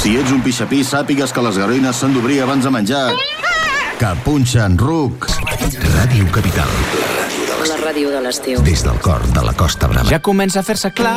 Si ets un pixapí, sàpigues que les garoines s'han d'obrir abans de menjar. Que punxen ruc. Ràdio Capital. La ràdio de l'estiu. Des del cor de la Costa Brava. Ja comença a fer-se clar